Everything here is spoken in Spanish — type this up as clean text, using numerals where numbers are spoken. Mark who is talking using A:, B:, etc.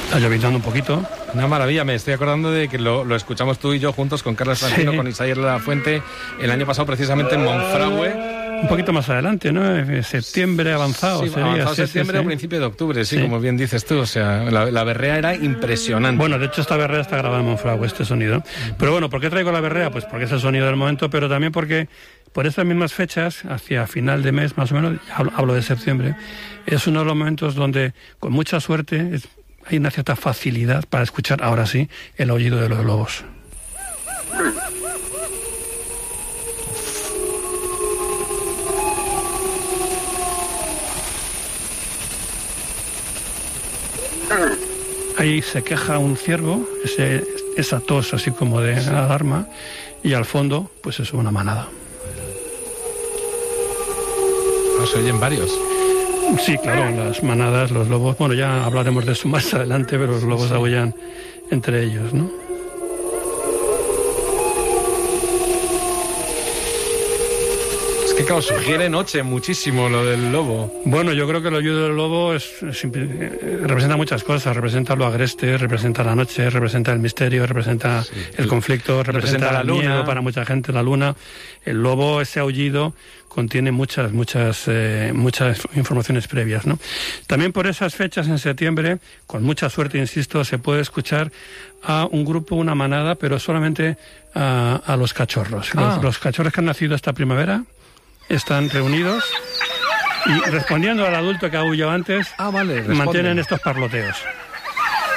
A: Está lloviznando un poquito.
B: Una maravilla, me estoy acordando de que lo escuchamos tú y yo juntos con Carlos Francino, con Isaías de la Fuente, el año pasado precisamente en Monfragüe.
A: Un poquito más adelante, ¿no? Septiembre avanzado.
B: Sí,
A: sería,
B: avanzado septiembre o principio de octubre, sí, como bien dices tú. O sea, la berrea era impresionante.
A: Bueno, de hecho esta berrea está grabada en Monfragüe, este sonido. Pero bueno, ¿por qué traigo la berrea? Pues porque es el sonido del momento, pero también porque por estas mismas fechas, hacia final de mes más o menos, hablo de septiembre, es uno de los momentos donde con mucha suerte hay una cierta facilidad para escuchar, ahora sí, el aullido de los lobos. Ahí se queja un ciervo, esa tos así como de alarma, y al fondo, pues es una manada.
B: Se oyen varios.
A: Sí, claro, las manadas, los lobos, bueno, ya hablaremos de eso más adelante, pero los lobos aullan entre ellos, ¿no?
B: Es que claro, sugiere noche muchísimo lo del lobo.
A: Bueno, yo creo que el aullido del lobo representa muchas cosas, representa lo agreste, representa la noche, representa el misterio, representa el conflicto, representa la luna, miedo para mucha gente, la luna. El lobo, ese aullido, contiene muchas informaciones previas, ¿no? También por esas fechas en septiembre, con mucha suerte, insisto, se puede escuchar a un grupo, una manada, pero solamente a los cachorros. Los cachorros que han nacido esta primavera están reunidos y respondiendo al adulto que aulló antes, mantienen estos parloteos.